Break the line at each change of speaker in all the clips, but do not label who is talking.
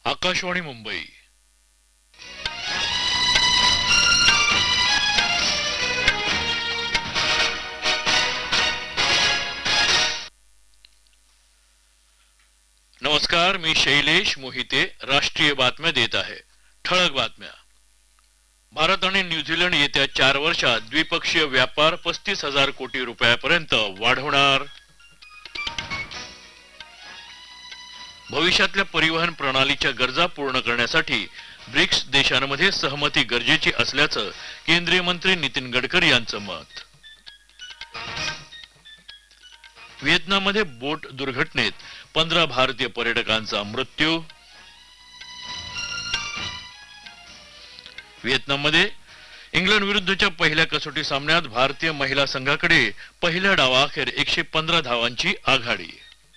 आकाशवाणी मुंबई. नमस्कार, मी शैलेश मोहिते राष्ट्रीय बातम्या देत आहे. ठळक बातम्या. भारत आणि न्यूझीलंड येत्या 4 वर्षात द्विपक्षीय व्यापार 35,000 कोटी रुपयापर्यंत वाढवणार. भविष्यातल्या परिवहन प्रणालीच्या गरजा पूर्ण करण्यासाठी ब्रिक्स देशांमध्ये सहमती गरजेची असल्याचं केंद्रीय मंत्री नितीन गडकरी यांचं मत. व्हिएतनाममध्ये बोट दुर्घटनेत 15 भारतीय पर्यटकांचा मृत्यू. व्हिएतनाममध्ये इंग्लंड विरुद्धच्या पहिल्या कसोटी सामन्यात भारतीय महिला संघाकडे पहिल्या डावाअखेर 115 धावांची आघाडी.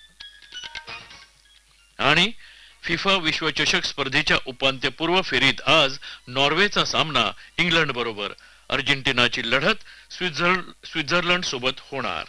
आणि फिफा विश्वचषक स्पर्धेच्या उपांत्यपूर्व फेरीत आज नॉर्वेचा सामना इंग्लंड बरोबर. अर्जेंटिनाची लढत स्वित्झर्लंड सोबत होणार.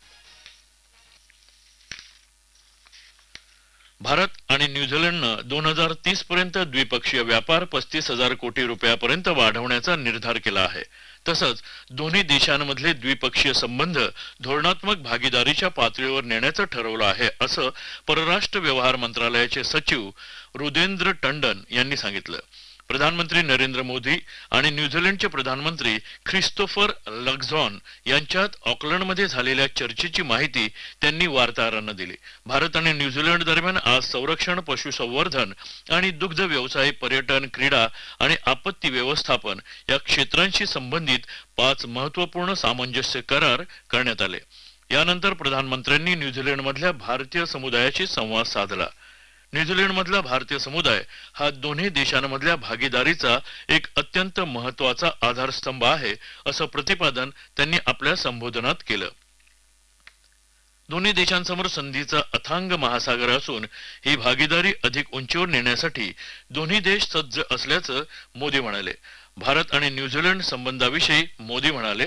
भारत आणि न्यूझीलंडनं 2030 पर्यंत द्विपक्षीय व्यापार 35,000 कोटी रुपयापर्यंत वाढवण्याचा निर्धार केला आहे. तसंच दोन्ही देशांमधले द्विपक्षीय संबंध धोरणात्मक भागीदारीच्या पातळीवर नेण्याचं ठरवलं आहे, असं परराष्ट्र व्यवहार मंत्रालयाचे सचिव रुदेंद्र टंडन यांनी सांगितलं. प्रधानमंत्री नरेंद्र मोदी आणि न्यूझीलंडचे प्रधानमंत्री ख्रिस्तोफर लक्झॉन यांच्यात ऑकलंडमध्ये झालेल्या चर्चेची माहिती त्यांनी वार्ताहरांना दिली. भारत आणि न्यूझीलंड दरम्यान आज संरक्षण, पशुसंवर्धन आणि दुग्ध व्यवसाय, पर्यटन, क्रीडा आणि आपत्ती व्यवस्थापन या क्षेत्रांशी संबंधित 5 महत्त्वपूर्ण सामंजस्य करार करण्यात आले. यानंतर प्रधानमंत्र्यांनी न्यूझीलंडमधल्या भारतीय समुदायाशी संवाद साधला. न्यूझीलंडमधला भारतीय समुदाय हा दोन्ही देशांमधल्या भागीदारीचा एक अत्यंत महत्त्वाचा आधारस्तंभ आहे, असं प्रतिपादन त्यांनी आपल्या संबोधनात केलं. दोन्ही देशांसमोर संधीचा अथांग महासागर असून ही भागीदारी अधिक उंचीवर नेण्यासाठी दोन्ही देश सज्ज असल्याचं मोदी म्हणाले. भारत आणि न्यूझीलंड संबंधाविषयी मोदी म्हणाले,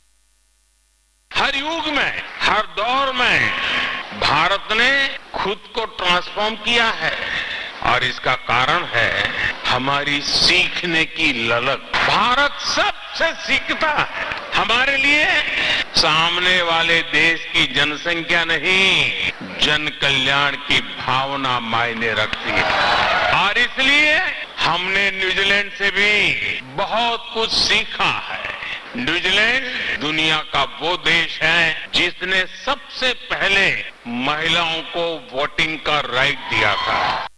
हर युग में, हर दौर में भारत ने खुद को ट्रांसफॉर्म किया है और इसका कारण है हमारी सीखने की ललक. भारत सबसे सीखता है. हमारे लिए सामने वाले देश की जनसंख्या नहीं, जन कल्याण की भावना मायने रखती है और इसलिए हमने न्यूजीलैंड से भी बहुत कुछ सीखा है. न्यूजीलैंड दुनिया का वो देश है जिसने सबसे पहले महिलाओं को वोटिंग का राइट दिया था.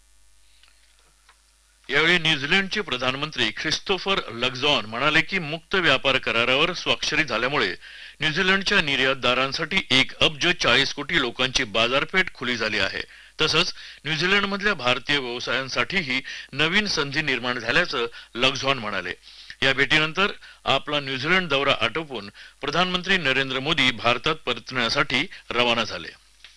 यावेळी न्यूझीलंडचे प्रधानमंत्री ख्रिस्तोफर लक्झॉन म्हणाले की मुक्त व्यापार करारावर स्वाक्षरी झाल्यामुळे न्यूझीलंडच्या निर्यातदारांसाठी 1,40 कोटी लोकांची बाजारपेठ खुली झाली आहे. तसंच न्यूझीलंडमधल्या भारतीय व्यवसायांसाठीही नवीन संधी निर्माण झाल्याचं लक्झॉन म्हणाले. या भेटीनंतर आपला न्यूझीलंड दौरा आटोपून प्रधानमंत्री नरेंद्र मोदी भारतात परतण्यासाठी रवाना झाले.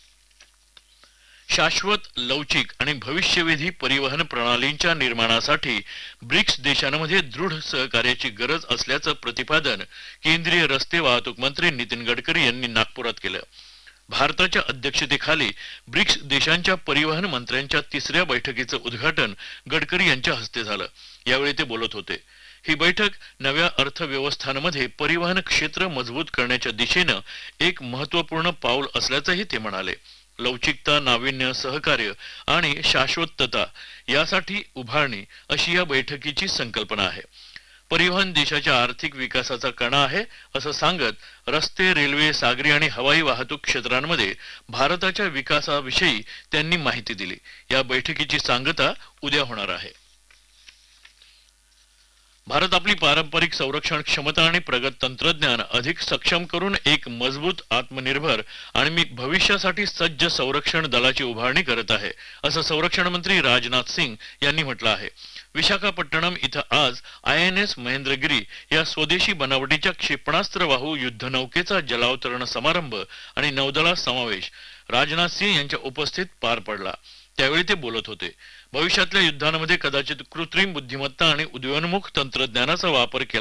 शाश्वत, लवचिक आणि भविष्यवेधी परिवहन प्रणालींच्या निर्माणासाठी ब्रिक्स देशांमध्ये दृढ सहकार्याची गरज असल्याचं प्रतिपादन केंद्रीय रस्ते वाहतूक मंत्री नितीन गडकरी यांनी नागपुरात केलं. भारताच्या अध्यक्षतेखाली ब्रिक्स देशांच्या परिवहन मंत्र्यांच्या 3ऱ्या बैठकीचं उद्घाटन गडकरी यांच्या हस्ते झालं. यावेळी ते बोलत होते. ही बैठक नव्या अर्थव्यवस्थांमध्ये परिवहन क्षेत्र मजबूत करण्याच्या दिशेनं एक महत्त्वपूर्ण पाऊल असल्याचंही ते म्हणाले. लवचिकता, नाविन्य, सहकार्य आणि शाश्वतता यासाठी उभारणी अशी या बैठकीची संकल्पना आहे. परिवहन देशाच्या आर्थिक विकासाचा कणा आहे असं सांगत रस्ते, रेल्वे, सागरी आणि हवाई वाहतूक क्षेत्रांमध्ये भारताच्या विकासाविषयी त्यांनी माहिती दिली. या बैठकीची सांगता उद्या होणार आहे. भारत आपली पारंपरिक संरक्षण क्षमता आणि प्रगत तंत्रज्ञान अधिक सक्षम करून एक मजबूत, आत्मनिर्भर आणि भविष्यासाठी सज्ज संरक्षण दलाची उभारणी करत आहे, असं संरक्षण मंत्री राजनाथ सिंग यांनी म्हटलं आहे. विशाखापट्टणम इथं आज INS महेंद्रगिरी या स्वदेशी बनावटीच्या क्षेपणास्त्रवाहू युद्धनौकेचा जलावतरण समारंभ आणि नौदलात समावेश राजनाथ सिंह यांच्या उपस्थितीत पार पडला. त्यावेळी ते बोलत होते. भविष्यातल्या युद्धांमध्ये कदाचित कृत्रिम बुद्धिमत्ता आणि उदयोन्मुख तंत्रज्ञानाचा वापर केला